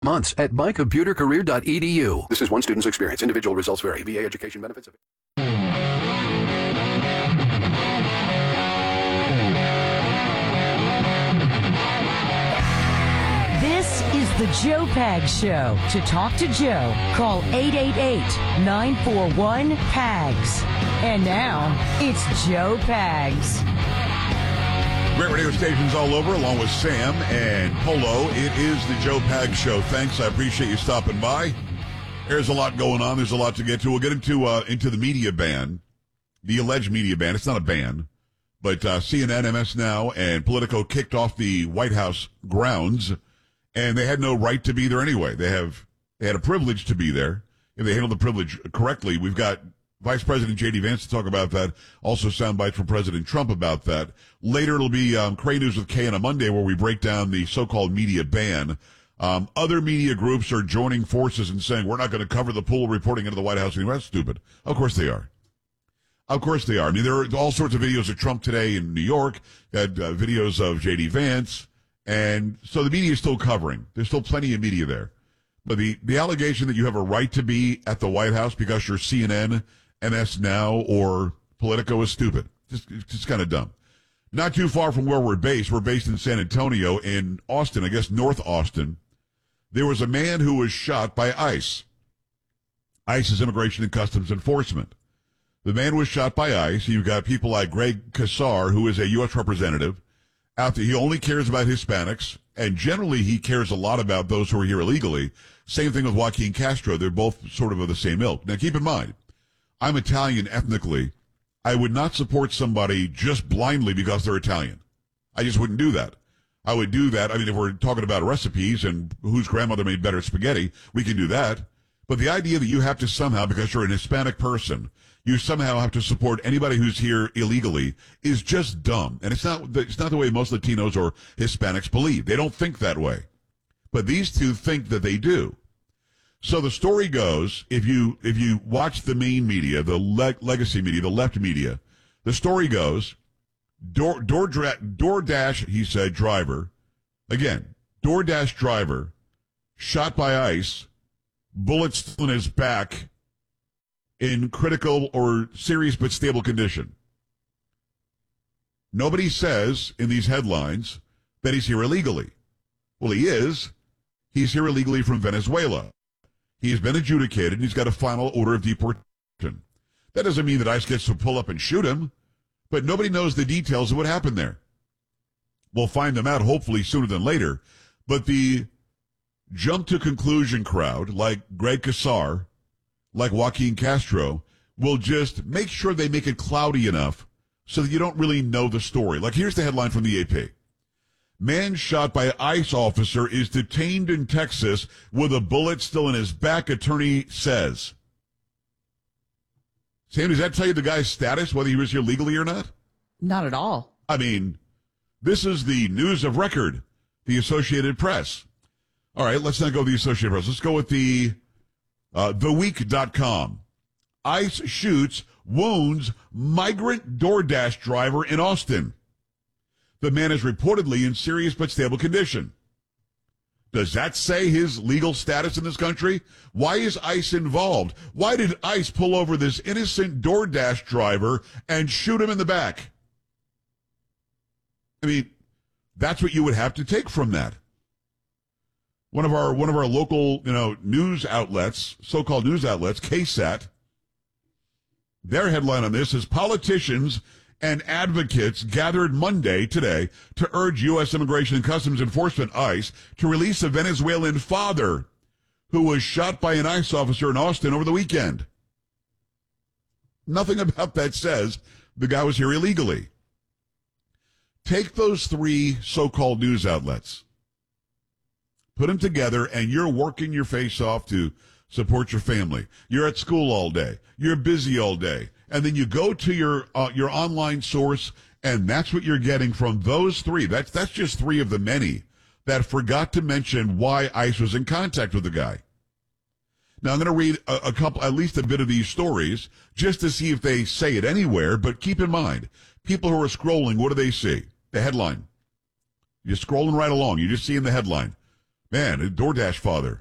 months at mycomputercareer.edu. This is one student's experience. Individual results vary. VA education benefits. This is the Joe Pags Show. To talk to Joe, call 888-941-PAGS. And now, it's Joe Pags. Great radio stations all over, along with Sam and Polo. It is the Joe Pags Show. Thanks. I appreciate you stopping by. There's a lot going on. There's a lot to get to. We'll get into the media ban, the alleged media ban. It's not a ban, but CNN, MS Now, and Politico kicked off the White House grounds, and they had no right to be there anyway. They had a privilege to be there. If they handled the privilege correctly, we've got Vice President J.D. Vance to talk about that. Also sound bites from President Trump about that. Later, it'll be Cray News with Kay on a Monday where we break down the so-called media ban. Other media groups are joining forces and saying, we're not going to cover the pool reporting into the White House anymore. That's stupid. Of course they are. Of course they are. I mean, there are all sorts of videos of Trump today in New York, had videos of J.D. Vance, and so the media is still covering. There's still plenty of media there. But the allegation that you have a right to be at the White House because you're CNN, MS Now, or Politico is stupid. Just kind of dumb. Not too far from where we're based. We're based in San Antonio, in Austin, I guess North Austin. There was a man who was shot by ICE. ICE is Immigration and Customs Enforcement. The man was shot by ICE. You've got people like Greg Casar, who is a U.S. representative. Out there, he only cares about Hispanics, and generally he cares a lot about those who are here illegally. Same thing with Joaquin Castro. They're both sort of the same ilk. Now, keep in mind, I'm Italian ethnically. I would not support somebody just blindly because they're Italian. I just wouldn't do that. I would do that. I mean, if we're talking about recipes and whose grandmother made better spaghetti, we can do that. But the idea that you have to somehow, because you're an Hispanic person, you somehow have to support anybody who's here illegally is just dumb. And it's not the way most Latinos or Hispanics believe. They don't think that way. But these two think that they do. So the story goes, if you watch the main media, the legacy media, the left media, the story goes, DoorDash, he said, driver, again, DoorDash driver, shot by ICE, bullet still in his back, in critical or serious but stable condition. Nobody says in these headlines that he's here illegally. Well, he is. He's here illegally from Venezuela. He's been adjudicated, and he's got a final order of deportation. That doesn't mean that ICE gets to pull up and shoot him, but nobody knows the details of what happened there. We'll find them out, hopefully, sooner than later. But the jump-to-conclusion crowd, like Greg Casar, like Joaquin Castro, will just make sure they make it cloudy enough so that you don't really know the story. Like, here's the headline from the AP. Man shot by ICE officer is detained in Texas with a bullet still in his back, attorney says. Sam, does that tell you the guy's status, whether he was here legally or not? Not at all. I mean, this is the news of record, the Associated Press. All right, let's not go with the Associated Press. Let's go with the theweek.com. ICE shoots, wounds migrant DoorDash driver in Austin. The man is reportedly in serious but stable condition. Does that say his legal status in this country? Why is ICE involved? Why did ICE pull over this innocent DoorDash driver and shoot him in the back? I mean, that's what you would have to take from that. One of our local, news outlets, so-called news outlets, KSAT, their headline on this is politicians and advocates gathered Monday, today, to urge U.S. Immigration and Customs Enforcement, ICE, to release a Venezuelan father who was shot by an ICE officer in Austin over the weekend. Nothing about that says the guy was here illegally. Take those three so-called news outlets, put them together, and you're working your face off to support your family. You're at school all day. You're busy all day. And then you go to your online source, and that's what you're getting from those three. That's just three of the many that forgot to mention why ICE was in contact with the guy. Now, I'm going to read a couple, at least a bit of these stories, just to see if they say it anywhere. But keep in mind, people who are scrolling, what do they see? The headline. You're scrolling right along. You're just seeing the headline. Man, a DoorDash father.